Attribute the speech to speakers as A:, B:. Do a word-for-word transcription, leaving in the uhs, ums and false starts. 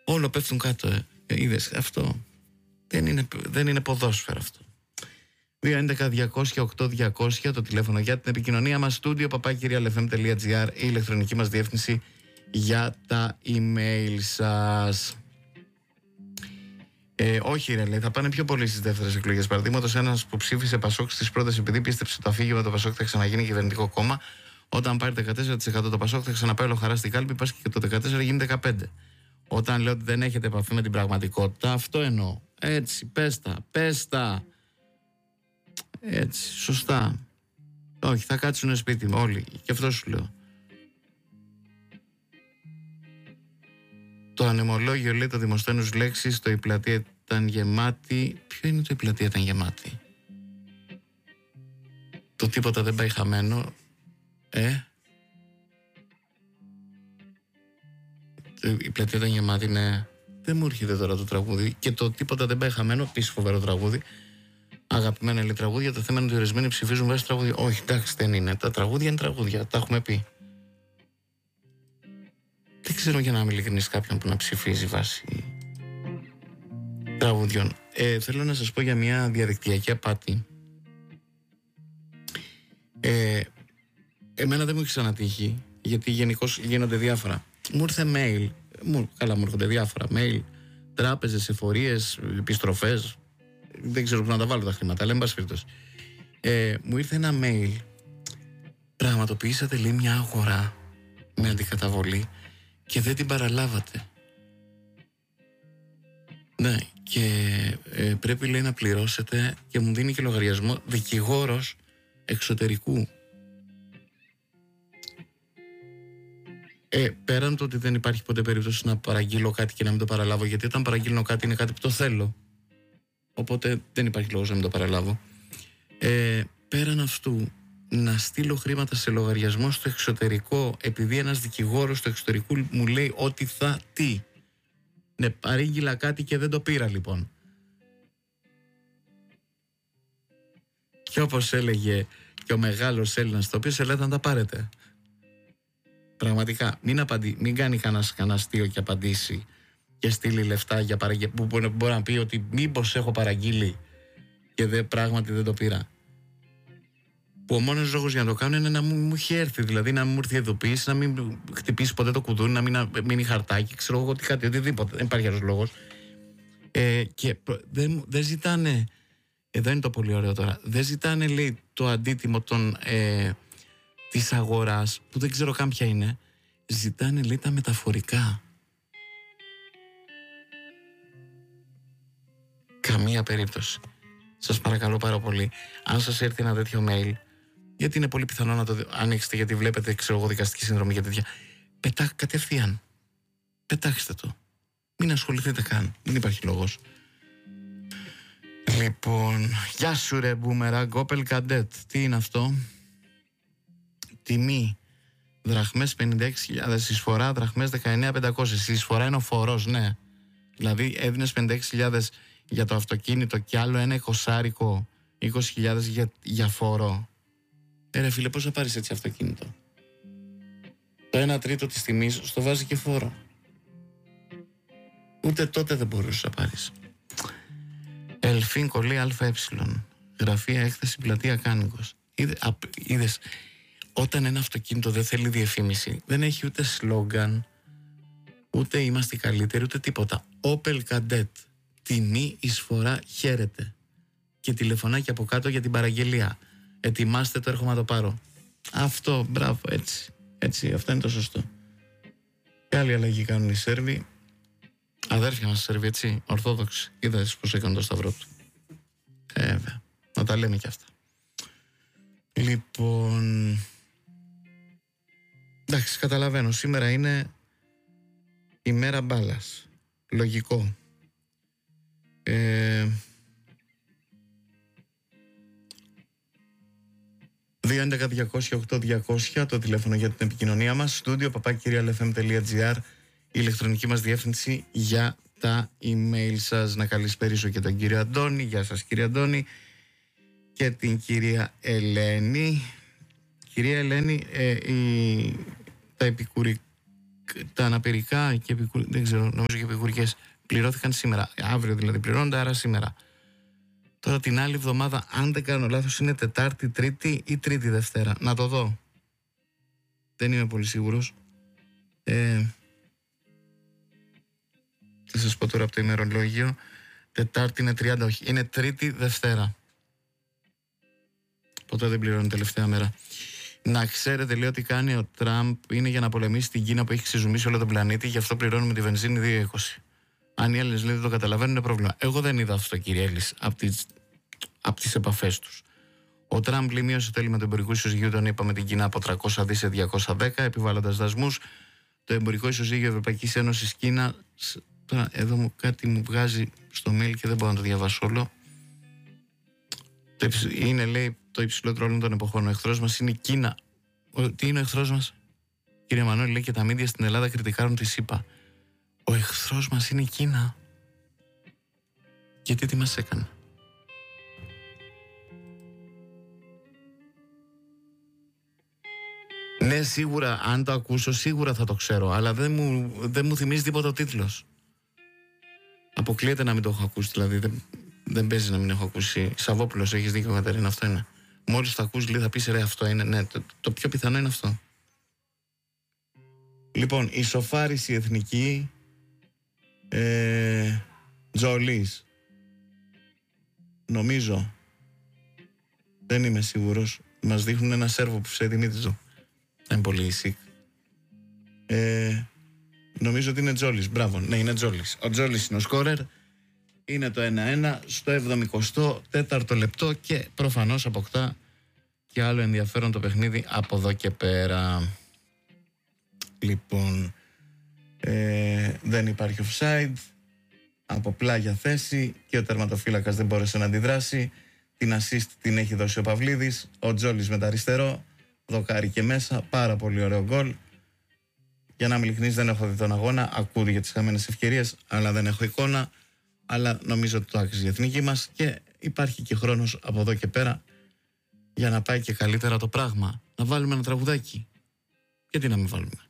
A: Όλο πέφτουν κάτω, ε. Είδες αυτό. Δεν είναι, δεν είναι ποδόσφαιρο αυτό. δύο έντεκα διακόσια οκτώ διακόσια το τηλέφωνο για την επικοινωνία μας. Στούντιο παπάκι ελ εφ εμ τελεία τζι άρ, η ηλεκτρονική μας διεύθυνση για τα email σας. Ε, όχι, ρε, λέει, θα πάνε πιο πολύ στις δεύτερες εκλογές. Παραδείγματος, ένας που ψήφισε Πασόκ στις πρώτες επειδή πίστεψε το αφήγημα το Πασόκ θα ξαναγίνει κυβερνητικό κόμμα. Όταν πάρει δεκατέσσερα τοις εκατό το Πασόκ θα ξαναπάει όλο χαρά στην κάλπη, πας και το δεκατέσσερα γίνει δεκαπέντε τοις εκατό. Όταν λέω ότι δεν έχετε επαφή με την πραγματικότητα, αυτό εννοώ. Έτσι, πες τα, πες τα. Έτσι, σωστά. Όχι, θα κάτσουν σπίτι μου όλοι. Και αυτό σου λέω. Το ανεμολόγιο λέει το Δημοσθένους λέξεις, το η πλατεία ήταν γεμάτη. Ποιο είναι το η πλατεία ήταν γεμάτη? Το τίποτα δεν πάει χαμένο. Ε. Η πλατεία ήταν γεμάτη, ναι. Δεν μου έρχεται τώρα το τραγούδι. Και το τίποτα δεν πάει χαμένο, επίσης φοβερό τραγούδι. Αγαπημένα λέει τραγούδια. Το θέμα είναι ότι ορισμένοι ψηφίζουν βάσει τραγούδια. Όχι, εντάξει, δεν είναι. Τα τραγούδια είναι τραγούδια. Τα έχουμε πει. Δεν ξέρω, για να είμαι ειλικρινής, κάποιον που να ψηφίζει βάσει τραγουδιών. Ε, θέλω να σας πω για μια διαδικτυακή απάτη. Ε, εμένα δεν μου έχει ξανατύχει, γιατί γενικώς γίνονται διάφορα. Μου ήρθε mail, μου, καλά μου έρχονται διάφορα mail, τράπεζες, εφορίες, επιστροφές. Δεν ξέρω πού να τα βάλω τα χρήματα, αλλά εν πάση περιπτώσει. Ε, μου ήρθε ένα mail. Πραγματοποιήσατε, λέει, μια αγορά με αντικαταβολή και δεν την παραλάβατε. Ναι, και ε, πρέπει, λέει, να πληρώσετε, και μου δίνει και λογαριασμό δικηγόρος εξωτερικού. Ε, πέραν το ότι δεν υπάρχει ποτέ περίπτωση να παραγγείλω κάτι και να μην το παραλάβω, γιατί όταν παραγγείλω κάτι είναι κάτι που το θέλω. Οπότε δεν υπάρχει λόγος να μην το παραλάβω. Ε, πέραν αυτού, να στείλω χρήματα σε λογαριασμό στο εξωτερικό, επειδή ένας δικηγόρος του εξωτερικού μου λέει ότι θα τι. Ναι, παρήγγειλα κάτι και δεν το πήρα, λοιπόν. Και όπως έλεγε και ο μεγάλος Έλληνας, το οποίο σε λέει να τα πάρετε. Πραγματικά, μην, απαντή, μην κάνει κανένας αστείο και απαντήσει και στείλει λεφτά για παραγγε... που μπορεί, μπορεί να πει ότι μήπως έχω παραγγείλει και δε, πράγματι δεν το πήρα. Που ο μόνος λόγος για να το κάνω είναι να μου, μου έχει έρθει, δηλαδή να μου έρθει ειδοποίηση, να μην χτυπήσει ποτέ το κουδούνι, να μην μείνει χαρτάκι, ξέρω εγώ τι, κάτι, οτιδήποτε. Δεν υπάρχει άλλος λόγος. Ε, και δεν, δεν ζητάνε, εδώ είναι το πολύ ωραίο τώρα, δεν ζητάνε, λέει, το αντίτιμο των, ε, της αγοράς, που δεν ξέρω καν ποια είναι, ζητάνε, λέει, τα μεταφορικά. Καμία περίπτωση. Σας παρακαλώ πάρα πολύ, αν σας έρθει ένα τέτοιο mail, γιατί είναι πολύ πιθανό να το ανοίξετε, γιατί βλέπετε, ξέρω εγώ, δικαστική συνδρομή για τέτοια, πετά κατευθείαν. Πετάξτε το. Μην ασχοληθείτε καν. Δεν υπάρχει λόγος. Λοιπόν, γεια σου ρε Μπούμεραγκ, Opel Kadett. Τι είναι αυτό? Τιμή δραχμές πενήντα έξι χιλιάδες, εισφορά δραχμές δεκαεννέα χιλιάδες πεντακόσιες. Η εισφορά είναι ο φορός, ναι. Δηλαδή έδινες πενήντα έξι χιλιάδες για το αυτοκίνητο και άλλο ένα εικοσάρικο, είκοσι χιλιάδες για, για φόρο. Ε ρε φίλε, πώς θα πάρεις έτσι αυτοκίνητο? Το ένα τρίτο της τιμής στο βάζει και φόρο. Ούτε τότε δεν μπορούσες να πάρεις. Ελφίν κολλή ΑΕ, γραφεία έκθεση πλατεία Κάνικος. Είδε, α, είδες, όταν ένα αυτοκίνητο δεν θέλει διαφήμιση, δεν έχει ούτε σλόγγαν, ούτε είμαστε καλύτεροι, ούτε τίποτα. Opel Kadett, τιμή, εισφορά, χαίρεται. Και τηλεφωνάκι από κάτω για την παραγγελία. Ετοιμάστε το, έρχομαι να το πάρω. Αυτό, μπράβο, έτσι. Έτσι, αυτό είναι το σωστό. Και άλλη αλλαγή κάνουν οι Σέρβοι. Αδέρφια μας Σέρβοι, έτσι, Ορθόδοξοι. Είδατε πώς έκανε το σταυρό του. Ε, βέβαια. Να τα λέμε κι αυτά. Λοιπόν, εντάξει, καταλαβαίνω. Σήμερα είναι η μέρα μπάλας. Λογικό. Ε, δύο έντεκα διακόσια οκτώ διακόσια το τηλέφωνο για την επικοινωνία μας. Στούντιο παπάκι ελ εφ εμ τελεία τζι άρ, η ηλεκτρονική μας διεύθυνση για τα email σας. Να καλησπέρισω και τον κύριο Αντώνη. Γεια σας κύριε Αντώνη. Και την κυρία Ελένη. Κυρία Ελένη, ε, η, τα επικουρικά τα αναπηρικά και επικου... δεν ξέρω, νομίζω και επικουρικές πληρώθηκαν σήμερα. Αύριο δηλαδή πληρώνονται, άρα σήμερα. Τώρα την άλλη εβδομάδα, αν δεν κάνω λάθος, είναι Τετάρτη, Τρίτη ή Τρίτη Δευτέρα. Να το δω. Δεν είμαι πολύ σίγουρος. Ε, θα σας πω τώρα από το ημερολόγιο. Τετάρτη είναι τριάντα, όχι. Είναι Τρίτη Δευτέρα. Ποτέ δεν πληρώνει τελευταία μέρα. Να ξέρετε, λέει, ότι κάνει ο Τραμπ είναι για να πολεμήσει την Κίνα που έχει ξεζουμίσει όλο τον πλανήτη, γι' αυτό πληρώνουμε τη βενζίνη δύο είκοσι. Αν οι Έλληνες, λέει, δεν το καταλαβαίνουν, είναι πρόβλημα. Εγώ δεν είδα αυτό, κύριε Έλλης, από τις, από τις επαφές τους. Ο Τραμπ, λέει, μείωσε τέλη με το εμπορικό ισοζύγιο, τον είπαμε, την Κίνα από τριακόσια δισεκατομμύρια σε διακόσια δέκα, επιβάλλοντας δασμούς. Το εμπορικό ισοζύγιο Ευρωπαϊκής Ένωσης Κίνα. Τώρα, εδώ μου κάτι μου βγάζει στο mail και δεν μπορώ να το διαβάσω όλο. Είναι, λέει, το υψηλότερο όλων των εποχών. Ο εχθρός μας είναι η Κίνα. Ο, τι είναι ο εχθρός μας? Κύριε Μανώλη, λέει, και τα μίντια στην Ελλάδα κριτικάρουν τη ΣΥΠΑ. Ο εχθρός μας είναι η Κίνα. Γιατί τι μας έκανε? Ναι, σίγουρα, αν το ακούσω, σίγουρα θα το ξέρω, αλλά δεν μου, δεν μου θυμίζει τίποτα ο τίτλος. Αποκλείεται να μην το έχω ακούσει, δηλαδή δεν, δεν παίζει να μην έχω ακούσει. Σαββόπουλος, έχεις δίκιο, Κατερίνα, αυτό είναι. Μόλις το ακούσει, λέει, θα πεις, ρε, αυτό είναι. Ναι, το, το πιο πιθανό είναι αυτό. Λοιπόν, η σοφάριση εθνική ε, Τζολής. Νομίζω, δεν είμαι σίγουρος, μας δείχνουν ένα Σέρβο που ψέει Δημήτρη. Δεν είναι πολύ ησύκ. Ε, νομίζω ότι είναι Τζόλης. Μπράβο, ναι, είναι Τζόλης. Ο Τζόλης είναι ο σκόρερ. Είναι το ένα ένα στο εβδομηκοστό τέταρτο λεπτό και προφανώς αποκτά και άλλο ενδιαφέρον το παιχνίδι από εδώ και πέρα. Λοιπόν, ε, δεν υπάρχει offside. Από πλάγια θέση και ο τερματοφύλακας δεν μπόρεσε να αντιδράσει. Την assist την έχει δώσει ο Παυλίδης. Ο Τζόλης με τα αριστερό. Δοκάρι και μέσα. Πάρα πολύ ωραίο γκολ. Για να είμαι ειλικρινής, δεν έχω δει τον αγώνα. Ακούω για τις χαμένες ευκαιρίες, αλλά δεν έχω εικόνα. Αλλά νομίζω ότι το άξιζε η εθνική μας και υπάρχει και χρόνος από εδώ και πέρα για να πάει και καλύτερα το πράγμα. Να βάλουμε ένα τραγουδάκι. Γιατί να μην βάλουμε?